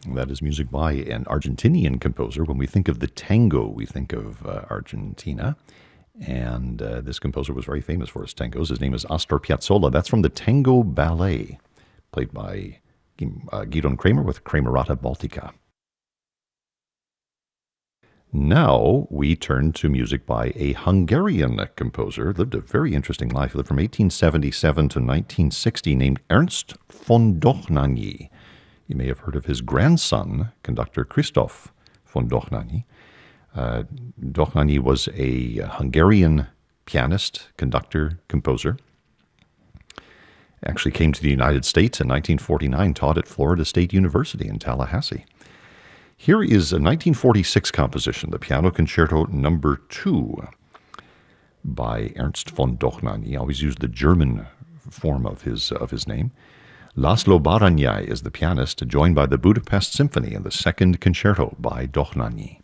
That is music by an Argentinian composer. When we think of the tango, we think of Argentina. And this composer was very famous for his tangos. His name is Astor Piazzolla. That's from the Tango Ballet, played by Gidon Kremer with Kremerata Baltica. Now we turn to music by a Hungarian composer, lived a very interesting life. He lived from 1877 to 1960, named Ernst von Dohnányi. You may have heard of his grandson, conductor Christoph von Dohnányi. Dohnányi was a Hungarian pianist, conductor, composer. Actually came to the United States in 1949, taught at Florida State University in Tallahassee. Here is a 1946 composition, the Piano Concerto No. 2 by Ernst von Dohnányi. He always used the German form of his name. Laszlo Baranyai is the pianist, joined by the Budapest Symphony in the second concerto by Dohnányi.